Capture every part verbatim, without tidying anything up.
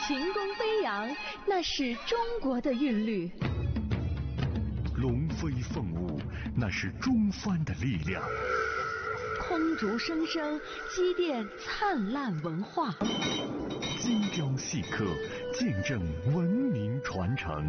琴弓飞扬，那是中国的韵律； 龙飞凤舞，那是中藩的力量； 空竹声声，积淀灿烂文化； 精雕细刻，见证文明传承。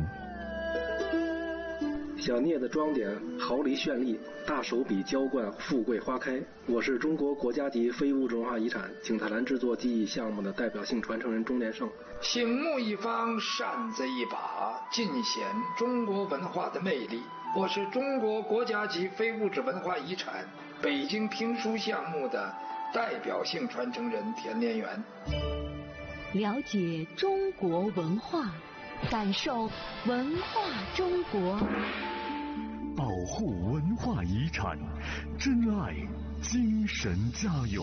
小镊子装点，毫厘绚丽；大手笔浇灌，富贵花开。我是中国国家级非物质文化遗产景泰蓝制作技艺项目的代表性传承人钟连胜。 醒目一方，扇子一把，尽显中国文化的魅力。我是中国国家级非物质文化遗产北京评书项目的代表性传承人田连元。 了解中国文化，感受文化中国。 保护文化遗产，珍爱精神家园。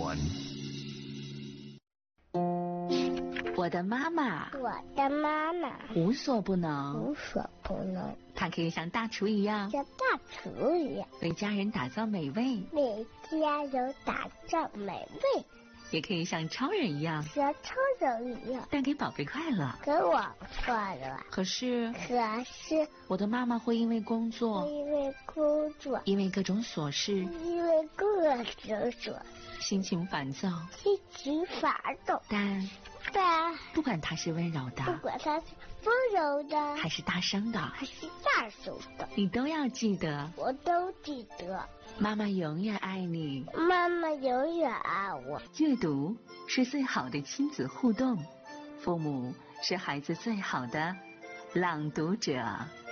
我的妈妈， 我的妈妈无所不能， 无所不能。 她可以像大厨一样， 像大厨一样， 为家人打造美味， 为家人打造美味。 也可以像超人一样， 像超人一样， 带给宝贝快乐， 给我快乐。 可是， 可是， 我的妈妈会因为工作， 因为工作， 因为各种琐事， 因为各种琐， 心情烦躁， 心情烦躁。 但， 但不管她是温柔的， 不管她是温柔的， 还是大声的， 还是大声的， 你都要记得， 我都记得。 妈妈永远爱你， 妈妈永远爱我。 阅读是最好的亲子互动，父母是孩子最好的朗读者。